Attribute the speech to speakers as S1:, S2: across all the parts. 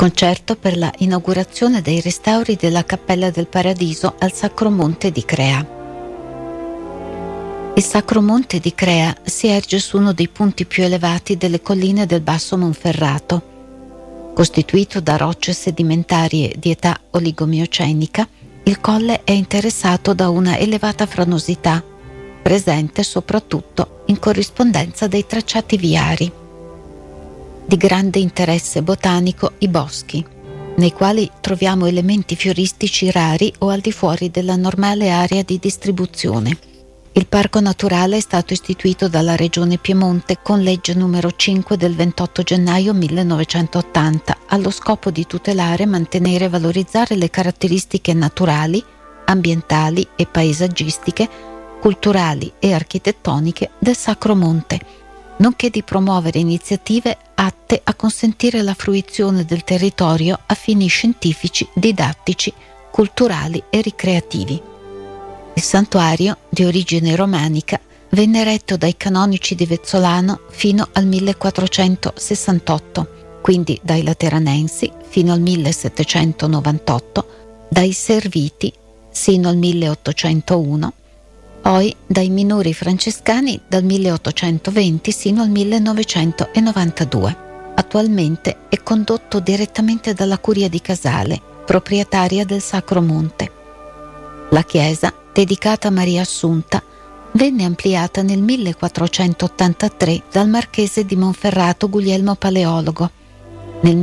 S1: concerto per la inaugurazione dei restauri della Cappella del Paradiso al Sacro Monte di Crea. Il Sacro Monte di Crea si erge su uno dei punti più elevati delle colline del Basso Monferrato. Costituito da rocce sedimentarie di età oligomiocenica, il colle è interessato da una elevata franosità, presente soprattutto in corrispondenza dei tracciati viari. Di grande interesse botanico i boschi, nei quali troviamo elementi fioristici rari o al di fuori della normale area di distribuzione. Il parco naturale è stato istituito dalla Regione Piemonte con legge numero 5 del 28 gennaio 1980 allo scopo di tutelare, mantenere e valorizzare le caratteristiche naturali, ambientali e paesaggistiche, culturali e architettoniche del Sacro Monte, nonché di promuovere iniziative atte a consentire la fruizione del territorio a fini scientifici, didattici, culturali e ricreativi. Il santuario, di origine romanica, venne eretto dai canonici di Vezzolano fino al 1468, quindi dai Lateranensi fino al 1798, dai Serviti sino al 1801, poi dai minori francescani dal 1820 sino al 1992. Attualmente è condotto direttamente dalla Curia di Casale, proprietaria del Sacro Monte. La chiesa, dedicata a Maria Assunta, venne ampliata nel 1483 dal marchese di Monferrato Guglielmo Paleologo, nel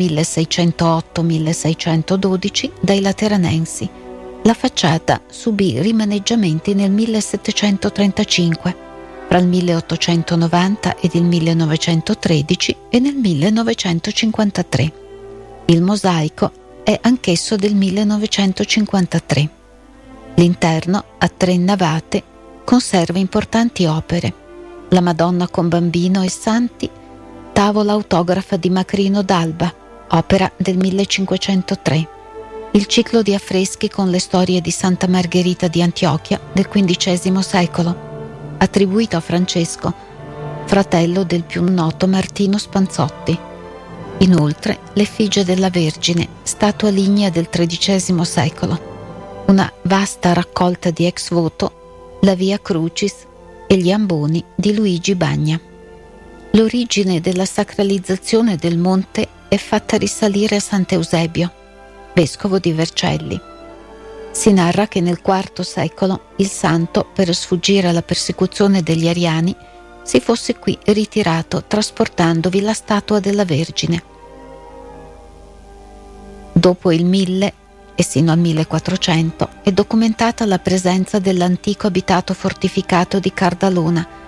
S1: 1608-1612 dai Lateranensi. La facciata subì rimaneggiamenti nel 1735, fra il 1890 ed il 1913 e nel 1953. Il mosaico è anch'esso del 1953. L'interno, a 3 navate, conserva importanti opere: la Madonna con Bambino e Santi, tavola autografa di Macrino d'Alba, opera del 1503, il ciclo di affreschi con le storie di Santa Margherita di Antiochia del XV secolo, attribuito a Francesco, fratello del più noto Martino Spanzotti. Inoltre l'effigie della Vergine, statua lignea del XIII secolo, una vasta raccolta di ex voto, la Via Crucis e gli amboni di Luigi Bagna. L'origine della sacralizzazione del monte è fatta risalire a Sant'Eusebio, vescovo di Vercelli. Si narra che nel IV secolo il santo, per sfuggire alla persecuzione degli ariani, si fosse qui ritirato trasportandovi la statua della Vergine. Dopo il 1000 e sino al 1400 è documentata la presenza dell'antico abitato fortificato di Cardalona,